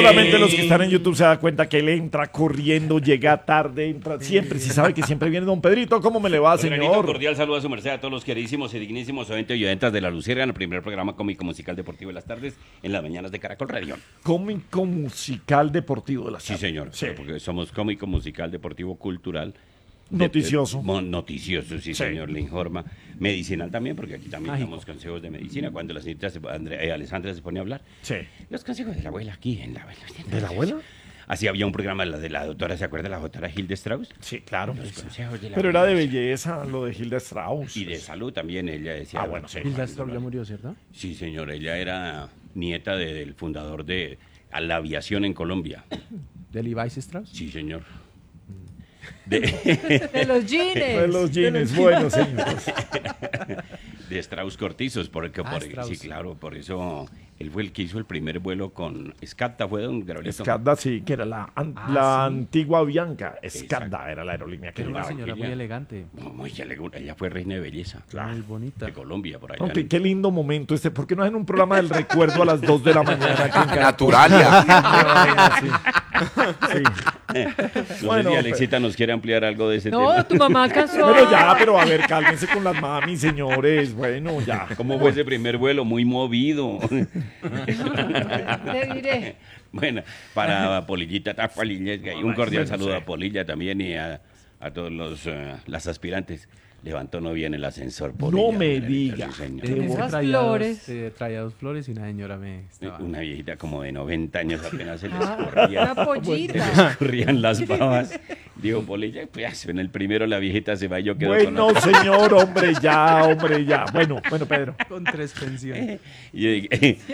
Solamente los que están en YouTube se dan cuenta que él entra corriendo, llega tarde, entra siempre. Si sabe que siempre viene don Pedrito, ¿cómo me le va, señor? Cordial saludo a su merced, a todos los queridísimos y dignísimos oyentes y oyentas de La Luciérnaga, el primer programa cómico musical deportivo de las tardes, en las mañanas de Caracol Radio. Cómico musical deportivo de las tardes. Sí, señor, sí. Porque somos cómico musical deportivo cultural. Noticioso. Noticioso, sí, señor, le informa. Medicinal también, porque aquí también damos consejos de medicina. Cuando la señorita Alessandra se pone a hablar. Sí. Los consejos de la abuela aquí en la... ¿De la abuela? Así había un programa de la doctora, ¿se acuerda? La doctora Hilde Strauss. Sí, claro. Los consejos de la Pero era abuela. de belleza lo de Hilda Strauss. Y de salud también, ella decía. Ah, bueno, sí. Hilda Strauss ya murió, ¿cierto? Sí, señor, ella era nieta del fundador de la aviación en Colombia. ¿De Levi Strauss? Sí, señor. De los jeans. De los jeans, bueno, señores. De Strauss Cortizos, porque Strauss. sí, claro, por eso él fue el que hizo el primer vuelo con Skadda, fue don Gabrielito. Skadda, sí, que era la sí. antigua Bianca. Skadda Exacto. era la aerolínea que Era una llevaba. señora muy elegante, Muy elegante, ella fue reina de belleza. muy bonita. De Colombia, por allá. Aunque qué lindo momento este. ¿Por qué no hacen un programa del recuerdo a las 2 de la mañana? Aquí en Caracol? Naturalia. Sí. No Bueno, sé si Alexita nos quiere ampliar algo de ese No, tema. tu mamá alcanzó. Pero ya, pero a ver, cálmense con las mamis, señores. Bueno, ya. ¿Cómo fue ese primer vuelo? Muy movido. Te diré. Bueno, para Polillita, y un cordial saludo sí. a Polilla también y a todos las aspirantes. Levantó no bien el ascensor, Polilla. No me Margarita, diga. sí, señor. Con esas Traía flores. traía 2 flores y una señora me estaba... Una viejita como de 90 años apenas se le Una escurrían, pollita. escurrían las babas. Digo, Polilla, pues en el primero la viejita se va y yo quedo Bueno, con otra. señor, hombre, ya. Bueno, Pedro. Con 3 pensiones. Y,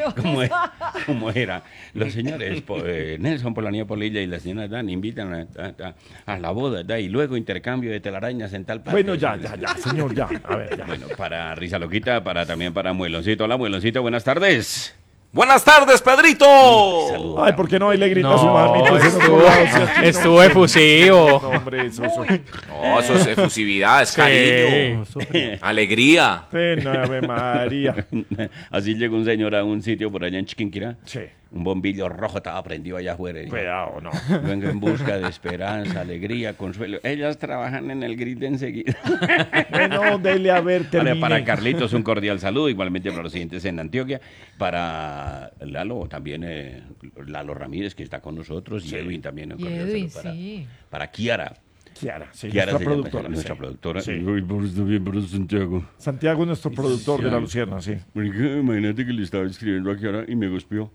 ¿cómo era? Los señores Nelson Polanía Polilla y la señora Dan invitan a la boda, ¿da? Y luego intercambio de telarañas en tal parte. Bueno, ya, señor, ya. A ver, ya. Bueno, para Risa Loquita, también para Mueloncito. Hola, Mueloncito, buenas tardes. Buenas tardes, Pedrito. Saludos. Ay, ¿por qué no? Ahí le grita No, a su mami. Pues, en otro lado, sí, aquí no. Estuvo efusivo. No, hombre, eso. No, eso es efusividad, es cariño, alegría. Sí, no, Ave María. Así llegó un señor a un sitio por allá en Chiquinquirá. Sí. Un bombillo rojo estaba prendido allá afuera. Y Cuidado, no. vengo en busca de esperanza, alegría, consuelo. Ellas trabajan en el grid enseguida. Bueno, dele a ver, termine. Para Carlitos un cordial saludo, igualmente para los siguientes en Antioquia, para Lalo también, Lalo Ramírez que está con nosotros, y Edwin también un Y cordial Edwin, saludo sí. para Kiara. Kiara, sí, Kiara nuestra se llama, productora. nuestra Sí. productora. Sí. Ay, por eso bien, por eso Santiago. Santiago es nuestro productor de La Lucierna, sí. Marica, imagínate que le estaba escribiendo a Kiara y me gospió.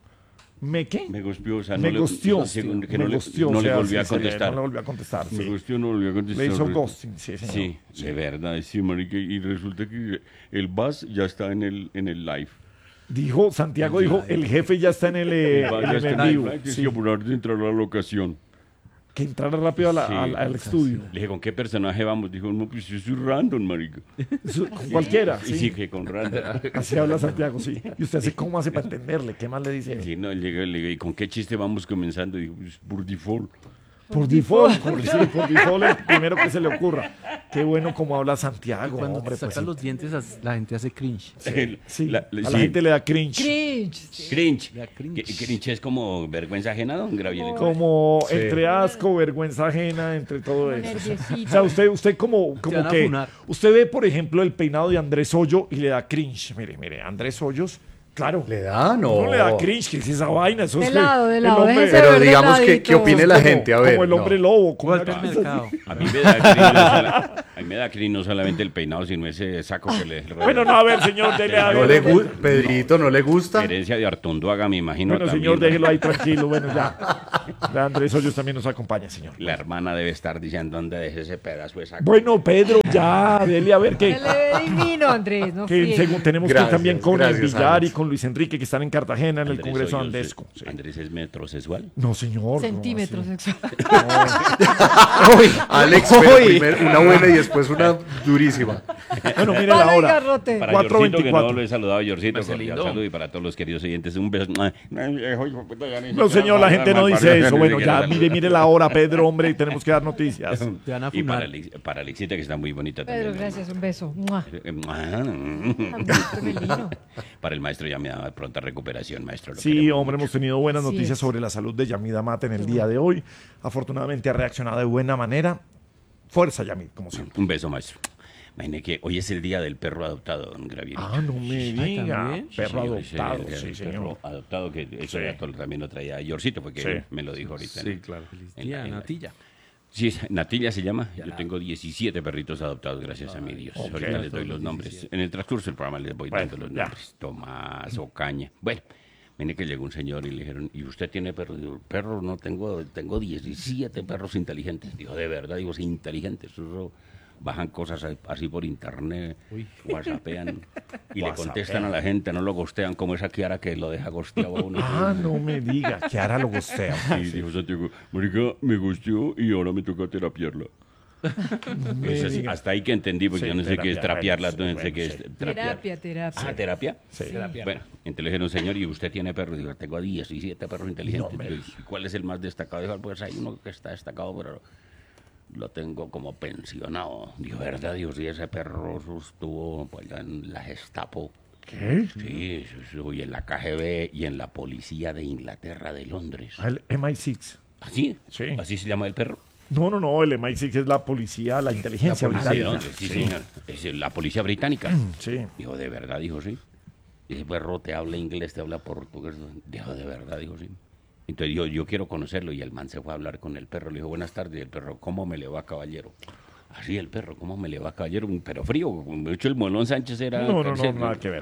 ¿Me qué? Me gospió, o sea, Me no gosteó. le, que Me no, gosteó, no o le sea, volví a sí, contestar. No le volvió a contestar, Me sí. gosteó, no volví a contestar. Le hizo ghosting, sí, señor. Sí, de verdad, sí, marica, y resulta que el bus ya está en el live. Dijo, Santiago dijo, el jefe ya está en el Ya en está el en vivo. live, que Sí. sí, apurar de entrar a la locación. Que entrara rápido Sí. al estudio. Le dije, ¿con qué personaje vamos? Dijo, no, pues yo soy random, marica. Con cualquiera, Y sí. sí, que con random. Así habla Santiago, sí. Y usted así, ¿cómo hace para entenderle? ¿Qué más le dice? Sí, no, le digo, ¿y con qué chiste vamos comenzando? Digo, pues por default. Por default, por default, el primero que se le ocurra. Qué bueno como habla Santiago, Cuando hombre. te sacan Pues, los dientes, la gente hace cringe. sí, La- a la sí. gente le da cringe. Cringe. Sí. Cringe. La cringe. Cringe es como vergüenza ajena, don Gabriel. Como entre asco, vergüenza ajena, entre todo eso. nerviosito. O sea, usted como Te van a que... funar. Usted ve, por ejemplo, el peinado de Andrés Hoyo y le da cringe. Mire, Andrés Hoyos, claro. ¿Le da? No. No le da cringe, que es esa vaina. Eso De es lado, el de lado, hombre- déjese Pero ver de digamos que ladito. opine la como- gente, a ver. Como el hombre no. lobo. Con una Golpe al cosa así. mercado. A mí me da cringe, a mí me da cringe no solamente el peinado, sino ese saco que le Bueno, no, a ver, señor, dele a No ver. le gusta, Pedrito, ¿no le gusta? herencia de Artunduaga, me imagino. Bueno, también, señor, ¿no? déjelo ahí tranquilo. Bueno, ya. Ya Andrés Hoyos también nos acompaña, señor. La hermana debe estar diciendo dónde dejé ese pedazo de saco. Bueno, Pedro, ya, dele a ver qué. Se le ve divino, Andrés. No Que friegue. según tenemos que ir Gracias, también con el gracias, Villar y Alex. con Luis Enrique, que están en Cartagena en el Andrés Congreso Hoyos, Andesco. Sí. Andrés es metrosexual. No, señor. Centímetro no, sexual. Alex, pero primero una buena y después una durísima. así. Bueno, mire Palo la y hora. garrote. Para Yorcito, que 4:24. no lo he saludado, Yorcito, cordial lindo. saludo, y para todos los queridos oyentes, un beso. No, señor, la gente no dice eso. Bueno, ya, mire la hora, Pedro, hombre, y tenemos que dar noticias. Te van a Y funar. para Alexita, que está muy bonita Pedro, también. gracias, un beso. ¡Mua! Eh, Tan belino. Para el maestro Yamida Mate pronta recuperación, maestro. Lo Sí, queremos hombre, mucho. hemos tenido buenas Así noticias es. sobre la salud de Yamida Mate en el día de hoy. Afortunadamente ha reaccionado de buena manera. Fuerza, Yamid, como siempre. Un beso, maestro. Imagine que hoy es el día del perro adoptado, don Gravino. Ah, no me diga. ¿también? Perro Sí, hoy es el adoptado, día sí, del señor. perro adoptado, que ese Sí. dato también lo traía Yorcito, porque Sí. me lo dijo ahorita. Sí, ¿no? claro. Feliz En día, la- en la- Natilla. Sí, Natilla se llama. Yo tengo 17 perritos adoptados, gracias a mi Dios. ok. Ahorita les doy los nombres. En el transcurso del programa les voy Bueno, dando los ya. nombres. Tomás, Ocaña. Bueno, viene que llegó un señor y le dijeron, ¿y usted tiene perros? Digo, perros no tengo 17 perros inteligentes. Dijo, de verdad, digo, sí, inteligentes. Eso bajan cosas así por internet, whatsappean y le contestan a la gente, no lo gostean como esa Kiara que lo deja gosteado a uno. Ah, no me diga. Que ahora lo gostea. Y dijo Santiago, marica, me gusteó y ahora me toca terapiarla. Eso es hasta ahí que entendí, porque Sí, yo no sé qué es terapia, trapearla, bueno, no sé qué es sí. trapear. Terapia. Ah, ¿terapia? Sí. Bueno, entonces le dijeron, señor, ¿y usted tiene perros? Digo, tengo 17 perros inteligentes. No me Digo, ¿y cuál es el más destacado? Dijo, pues hay uno que está destacado, pero lo tengo como pensionado. Dijo, ¿verdad? Digo, sí, ese perro estuvo pues, en la Gestapo. ¿Qué? Sí, y en la KGB y en la policía de Inglaterra, de Londres. Ah, el MI6. ¿Así? Sí. ¿Así se llama el perro? No, el MI6 es la policía, la inteligencia Ah, ¿de británica. dónde? Sí, señor. Es la policía británica. Sí. Dijo, ¿de verdad? Dijo, sí. Y ese perro te habla inglés, te habla portugués. Dijo, ¿de verdad? Dijo, sí. Entonces yo quiero conocerlo y el man se fue a hablar con el perro. Le dijo, buenas tardes. Y el perro, ¿cómo me le va, caballero? Así el perro, ¿cómo me le va, caballero? Pero frío. De hecho, el Molón Sánchez era... No, cárcel, nada que ver.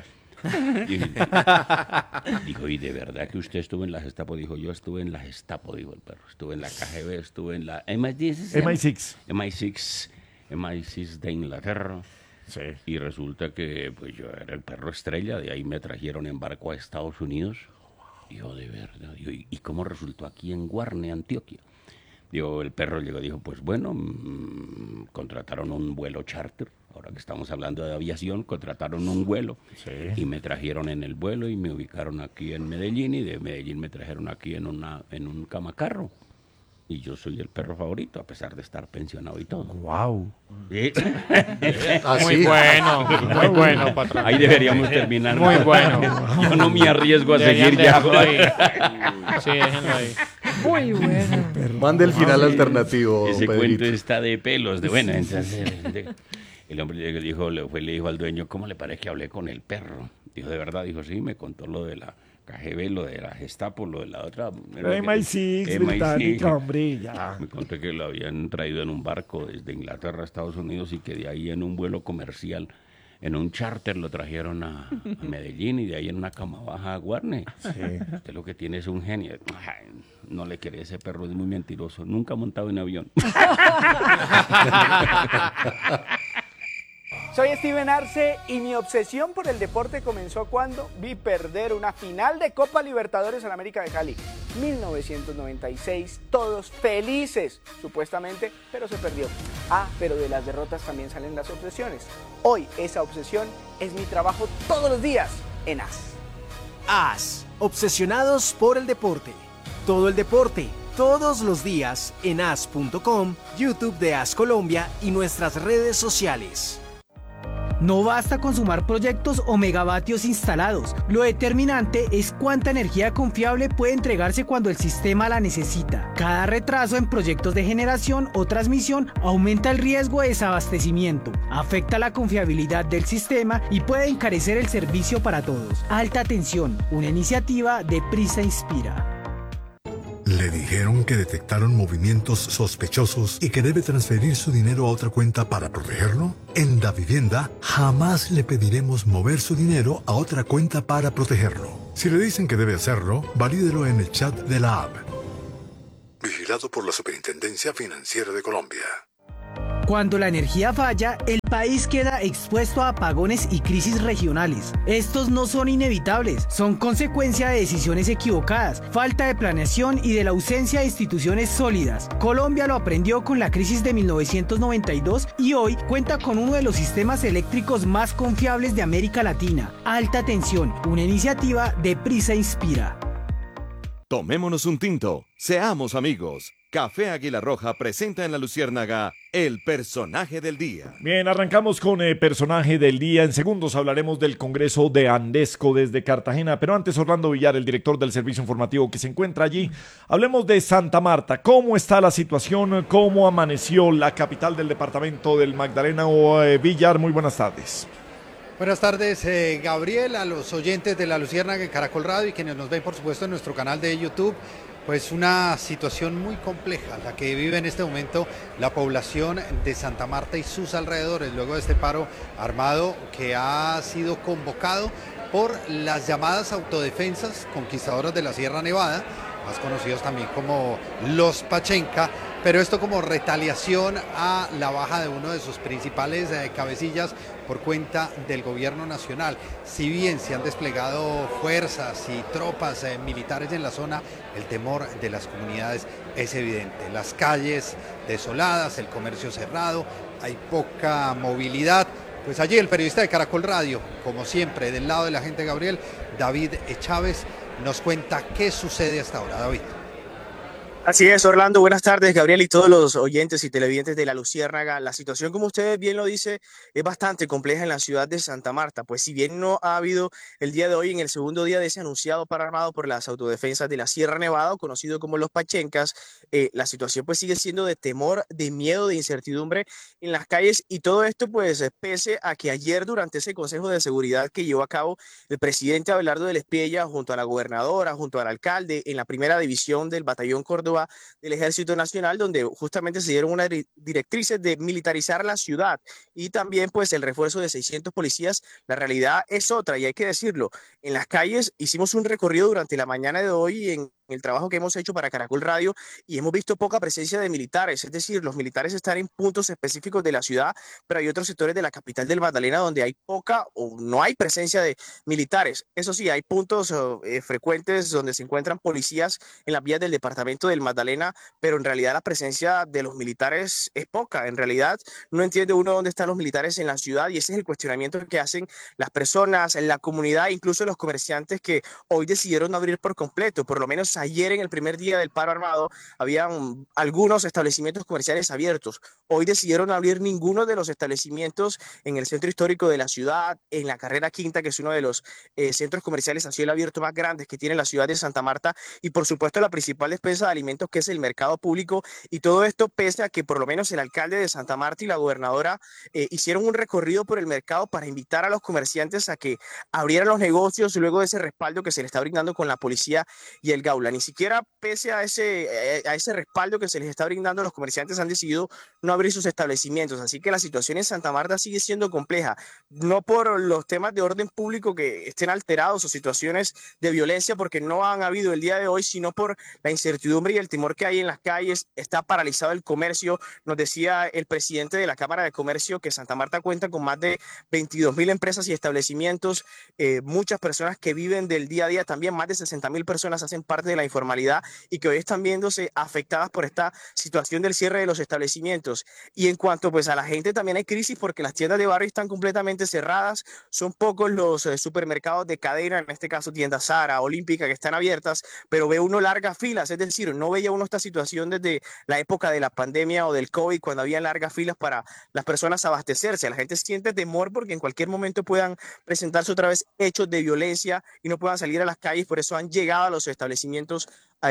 Dijo, ¿y de verdad que usted estuvo en la Gestapo? Dijo, yo estuve en la Gestapo, dijo el perro. Estuve en la KGB, estuve en la MI6. MI6 de Inglaterra. Sí. Y resulta que pues yo era el perro estrella, de ahí me trajeron en barco a Estados Unidos. Dijo, de verdad. Digo, ¿y cómo resultó aquí en Guarne, Antioquia? Digo, el perro llegó y dijo, pues bueno, contrataron un vuelo charter. Ahora que estamos hablando de aviación, contrataron un vuelo. Sí. Y me trajeron en el vuelo y me ubicaron aquí en Medellín. Y de Medellín me trajeron aquí en un camacarro. Y yo soy el perro favorito, a pesar de estar pensionado y todo. Wow. ¿Sí? Así. Muy bueno, patrón. Ahí deberíamos terminar. Muy bueno. Yo no me arriesgo a Deberían seguir ya. dejarlo ahí. Sí, déjenlo ahí. Muy bueno. Mande el final alternativo, Ese Pedrito. cuento está de pelos. De bueno, entonces el hombre le dijo al dueño, ¿cómo le parece que hablé con el perro? Dijo, ¿de verdad? Dijo, sí, me contó lo de la KGB, lo de la Gestapo, lo de la otra. MI6 británica, hombre, ya. Me contó que lo habían traído en un barco desde Inglaterra a Estados Unidos y que de ahí en un vuelo comercial, en un charter, lo trajeron a Medellín y de ahí en una cama baja a Guarne. Usted lo que tiene es un genio. Ay, no le quiere, ese perro es muy mentiroso. Nunca ha montado en avión. Soy Steven Arce y mi obsesión por el deporte comenzó cuando vi perder una final de Copa Libertadores en América de Cali. 1996, todos felices, supuestamente, pero se perdió. Ah, pero de las derrotas también salen las obsesiones. Hoy esa obsesión es mi trabajo todos los días en AS. AS, obsesionados por el deporte. Todo el deporte, todos los días en as.com, YouTube de AS Colombia y nuestras redes sociales. No basta con sumar proyectos o megavatios instalados. Lo determinante es cuánta energía confiable puede entregarse cuando el sistema la necesita. Cada retraso en proyectos de generación o transmisión aumenta el riesgo de desabastecimiento, afecta la confiabilidad del sistema y puede encarecer el servicio para todos. Alta tensión, una iniciativa de Prisa Inspira. ¿Le dijeron que detectaron movimientos sospechosos y que debe transferir su dinero a otra cuenta para protegerlo? En Davivienda jamás le pediremos mover su dinero a otra cuenta para protegerlo. Si le dicen que debe hacerlo, valídelo en el chat de la app. Vigilado por la Superintendencia Financiera de Colombia. Cuando la energía falla, el país queda expuesto a apagones y crisis regionales. Estos no son inevitables, son consecuencia de decisiones equivocadas, falta de planeación y de la ausencia de instituciones sólidas. Colombia lo aprendió con la crisis de 1992 y hoy cuenta con uno de los sistemas eléctricos más confiables de América Latina. Alta tensión, una iniciativa de Prisa Inspira. Tomémonos un tinto, seamos amigos. Café Águila Roja presenta en La Luciérnaga el personaje del día. Bien, arrancamos con el personaje del día. En segundos hablaremos del Congreso de Andesco desde Cartagena. Pero antes, Orlando Villar, el director del servicio informativo que se encuentra allí. Hablemos de Santa Marta. ¿Cómo está la situación? ¿Cómo amaneció la capital del departamento del Magdalena? Villar, muy buenas tardes. Buenas tardes, Gabriel, a los oyentes de La Luciérnaga en Caracol Radio y quienes nos ven, por supuesto, en nuestro canal de YouTube. Pues una situación muy compleja la que vive en este momento la población de Santa Marta y sus alrededores, luego de este paro armado que ha sido convocado por las llamadas autodefensas conquistadoras de la Sierra Nevada, más conocidos también como los Pachenca, pero esto como retaliación a la baja de uno de sus principales cabecillas por cuenta del gobierno nacional. Si bien se han desplegado fuerzas y tropas militares en la zona, el temor de las comunidades es evidente. Las calles desoladas, el comercio cerrado, hay poca movilidad. Pues allí el periodista de Caracol Radio, como siempre, del lado de la gente, Gabriel, David Chávez, nos cuenta qué sucede hasta ahora. David. Así es, Orlando. Buenas tardes, Gabriel, y todos los oyentes y televidentes de La Luciérnaga. La situación, como usted bien lo dice, es bastante compleja en la ciudad de Santa Marta. Pues si bien no ha habido el día de hoy, en el segundo día de ese anunciado paro armado por las autodefensas de la Sierra Nevada, conocido como los Pachencas, la situación pues sigue siendo de temor, de miedo, de incertidumbre en las calles. Y todo esto pues pese a que ayer durante ese Consejo de Seguridad que llevó a cabo el presidente Abelardo del Espiella junto a la gobernadora, junto al alcalde, en la primera división del Batallón Córdoba del Ejército Nacional, donde justamente se dieron unas directrices de militarizar la ciudad y también pues el refuerzo de 600 policías. La realidad es otra y hay que decirlo. En las calles hicimos un recorrido durante la mañana de hoy en el trabajo que hemos hecho para Caracol Radio y hemos visto poca presencia de militares, es decir, los militares están en puntos específicos de la ciudad, pero hay otros sectores de la capital del Magdalena donde hay poca o no hay presencia de militares. Eso sí, hay puntos frecuentes donde se encuentran policías en las vías del departamento del Magdalena, pero en realidad la presencia de los militares es poca. En realidad no entiende uno dónde están los militares en la ciudad y ese es el cuestionamiento que hacen las personas, en la comunidad, incluso los comerciantes que hoy decidieron no abrir por completo. Por lo menos ayer, en el primer día del paro armado, habían algunos establecimientos comerciales abiertos. Hoy decidieron no abrir ninguno de los establecimientos en el centro histórico de la ciudad, en la Carrera Quinta, que es uno de los centros comerciales a cielo abierto más grandes que tiene la ciudad de Santa Marta, y por supuesto la principal despensa de alimentos, que es el mercado público. Y todo esto pese a que por lo menos el alcalde de Santa Marta y la gobernadora hicieron un recorrido por el mercado para invitar a los comerciantes a que abrieran los negocios luego de ese respaldo que se le está brindando con la policía y el Gaula. Ni siquiera pese a ese respaldo que se les está brindando, los comerciantes han decidido no abrir sus establecimientos. Así que la situación en Santa Marta sigue siendo compleja, no por los temas de orden público que estén alterados o situaciones de violencia, porque no han habido el día de hoy, sino por la incertidumbre y el temor que hay en las calles. Está paralizado el comercio. Nos decía el presidente de la Cámara de Comercio que Santa Marta cuenta con más de 22.000 empresas y establecimientos, muchas personas que viven del día a día, también más de 60.000 personas hacen parte de la informalidad y que hoy están viéndose afectadas por esta situación del cierre de los establecimientos. Y en cuanto pues a la gente, también hay crisis porque las tiendas de barrio están completamente cerradas, son pocos los supermercados de cadena, en este caso tiendas Zara, Olímpica, que están abiertas, pero ve uno largas filas, es decir, no veía uno esta situación desde la época de la pandemia o del COVID, cuando había largas filas para las personas abastecerse. La gente siente temor porque en cualquier momento puedan presentarse otra vez hechos de violencia y no puedan salir a las calles, por eso han llegado a los establecimientos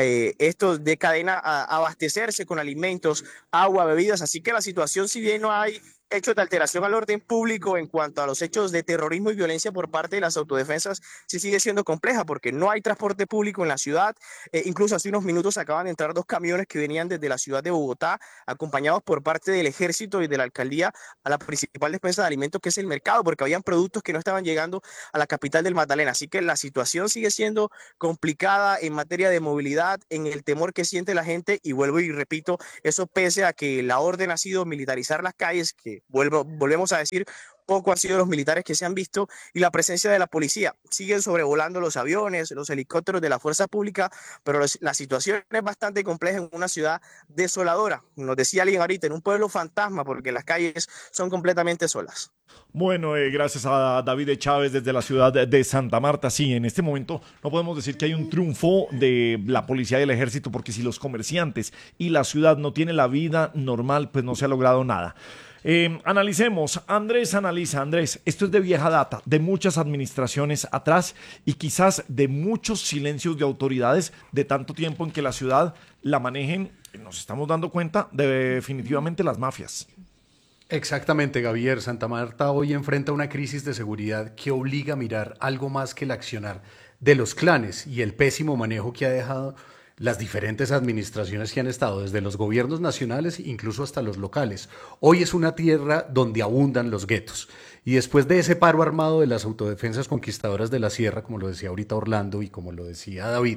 estos de cadena a abastecerse con alimentos, agua, bebidas. Así que la situación, si bien no hay hechos de alteración al orden público en cuanto a los hechos de terrorismo y violencia por parte de las autodefensas, sí sigue siendo compleja porque no hay transporte público en la ciudad. Incluso hace unos minutos acaban de entrar 2 camiones que venían desde la ciudad de Bogotá, acompañados por parte del ejército y de la alcaldía a la principal despensa de alimentos, que es el mercado, porque habían productos que no estaban llegando a la capital del Magdalena. Así que la situación sigue siendo complicada en materia de movilidad, en el temor que siente la gente, y vuelvo y repito, eso pese a que la orden ha sido militarizar las calles, que volvemos a decir, poco han sido los militares que se han visto y la presencia de la policía. Siguen sobrevolando los aviones, los helicópteros de la fuerza pública, pero la situación es bastante compleja en una ciudad desoladora. Nos decía alguien ahorita, en un pueblo fantasma, porque las calles son completamente solas. Bueno, gracias a David Chávez desde la ciudad de Santa Marta. Sí, en este momento no podemos decir que hay un triunfo de la policía y el ejército, porque si los comerciantes y la ciudad no tienen la vida normal, pues no se ha logrado nada. Analicemos. Andrés analiza. Andrés, esto es de vieja data, de muchas administraciones atrás y quizás de muchos silencios de autoridades de tanto tiempo en que la ciudad la manejen. Nos estamos dando cuenta de definitivamente las mafias. Exactamente, Gabriel. Santa Marta hoy enfrenta una crisis de seguridad que obliga a mirar algo más que el accionar de los clanes y el pésimo manejo que ha dejado las diferentes administraciones que han estado, desde los gobiernos nacionales incluso hasta los locales. Hoy es una tierra donde abundan los guetos. Y después de ese paro armado de las autodefensas conquistadoras de la sierra, como lo decía ahorita Orlando y como lo decía David,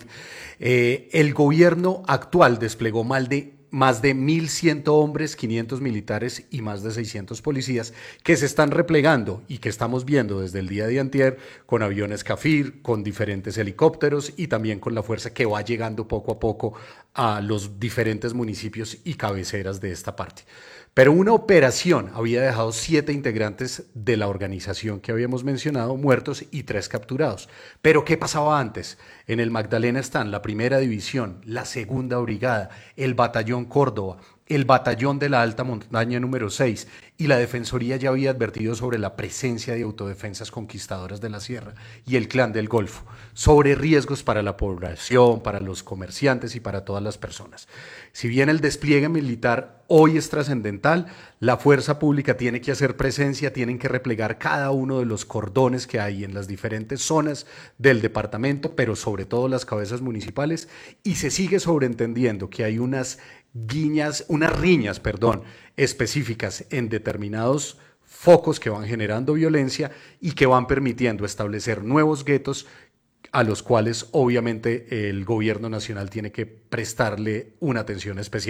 el gobierno actual desplegó más de 1.100 hombres, 500 militares y más de 600 policías que se están replegando y que estamos viendo desde el día de antier con aviones Cafir, con diferentes helicópteros y también con la fuerza que va llegando poco a poco a los diferentes municipios y cabeceras de esta parte. Pero una operación había dejado 7 integrantes de la organización que habíamos mencionado muertos y 3 capturados. ¿Pero qué pasaba antes? En el Magdalena están la Primera División, la Segunda Brigada, el Batallón Córdoba, el Batallón de la Alta Montaña número 6 y la Defensoría ya había advertido sobre la presencia de autodefensas conquistadoras de la sierra y el Clan del Golfo, sobre riesgos para la población, para los comerciantes y para todas las personas. Si bien el despliegue militar hoy es trascendental, la fuerza pública tiene que hacer presencia, tienen que replegar cada uno de los cordones que hay en las diferentes zonas del departamento, pero sobre todo las cabezas municipales, y se sigue sobreentendiendo que hay unas riñas específicas en determinados focos que van generando violencia y que van permitiendo establecer nuevos guetos a los cuales obviamente el gobierno nacional tiene que prestarle una atención especial.